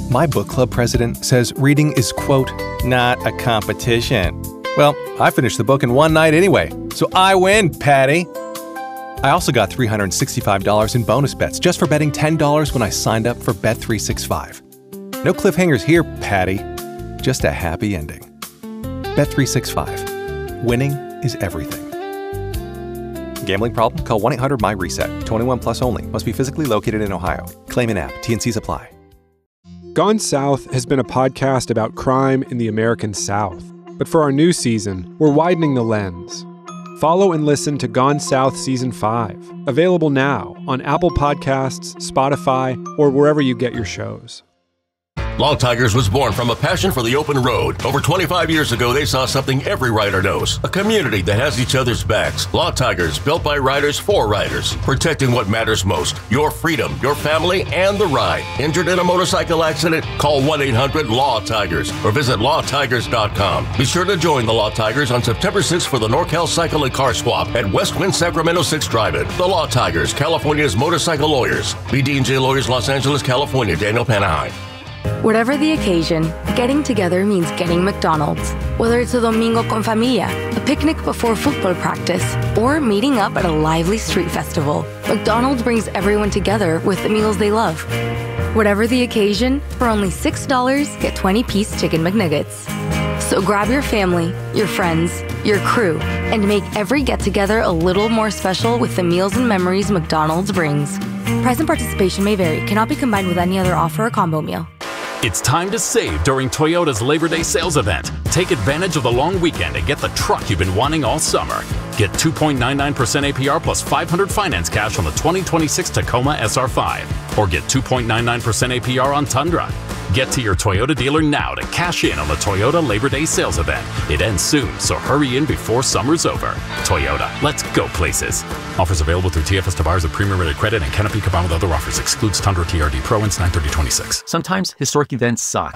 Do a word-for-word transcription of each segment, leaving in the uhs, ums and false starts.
My book club president says reading is, quote, not a competition. Well, I finished the book in one night anyway, so I win, Patty. I also got three hundred sixty-five dollars in bonus bets just for betting ten dollars when I signed up for Bet three sixty-five. No cliffhangers here, Patty. Just a happy ending. Bet three sixty-five. Winning is everything. Gambling problem? Call one eight hundred my reset. twenty-one plus only. Must be physically located in Ohio. Claim in app. T and Cs apply. Gone South has been a podcast about crime in the American South. But for our new season, we're widening the lens. Follow and listen to Gone South Season five, available now on Apple Podcasts, Spotify, or wherever you get your shows. Law Tigers was born from a passion for the open road. Over twenty-five years ago, they saw something every rider knows. A community that has each other's backs. Law Tigers, built by riders for riders. Protecting what matters most. Your freedom, your family, and the ride. Injured in a motorcycle accident? Call one eight hundred law tigers or visit law tigers dot com. Be sure to join the Law Tigers on September sixth for the NorCal Cycle and Car Swap at Westwind Sacramento six Drive-In. The Law Tigers, California's motorcycle lawyers. B D and J Lawyers, Los Angeles, California. Daniel Panahai. Whatever the occasion, getting together means getting McDonald's. Whether it's a domingo con familia, a picnic before football practice, or meeting up at a lively street festival, McDonald's brings everyone together with the meals they love. Whatever the occasion, for only six dollars, get twenty-piece Chicken McNuggets. So grab your family, your friends, your crew, and make every get-together a little more special with the meals and memories McDonald's brings. Price and participation may vary. Cannot be combined with any other offer or combo meal. It's time to save during Toyota's Labor Day sales event. Take advantage of the long weekend and get the truck you've been wanting all summer. Get two point nine nine percent A P R plus five hundred finance cash on the twenty twenty-six Tacoma S R five. Or get two point nine nine percent A P R on Tundra. Get to your Toyota dealer now to cash in on the Toyota Labor Day sales event. It ends soon, so hurry in before summer's over. Toyota, let's go places. Offers available through T F S to buyers of premium rated credit and cannot be combined with other offers. Excludes Tundra T R D Pro and nine thirty twenty-six. Sometimes historic events suck.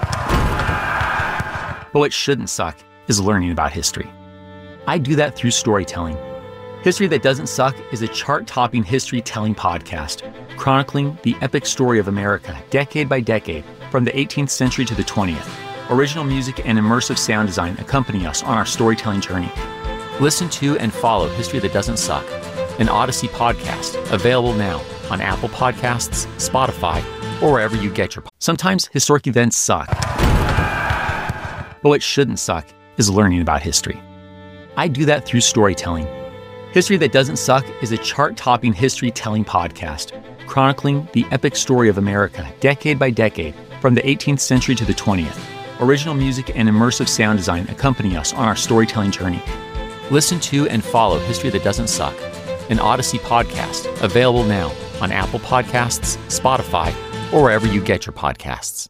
But what shouldn't suck is learning about history. I do that through storytelling. History That Doesn't Suck is a chart-topping history-telling podcast, chronicling the epic story of America, decade by decade, from the eighteenth century to the twentieth. Original music and immersive sound design accompany us on our storytelling journey. Listen to and follow History That Doesn't Suck, an Odyssey podcast, available now on Apple Podcasts, Spotify, or wherever you get your podcasts. Sometimes historic events suck. But what shouldn't suck is learning about history. I do that through storytelling. History That Doesn't Suck is a chart-topping history-telling podcast, chronicling the epic story of America, decade by decade, from the eighteenth century to the twentieth. Original music and immersive sound design accompany us on our storytelling journey. Listen to and follow History That Doesn't Suck, an Odyssey podcast, available now on Apple Podcasts, Spotify, or wherever you get your podcasts.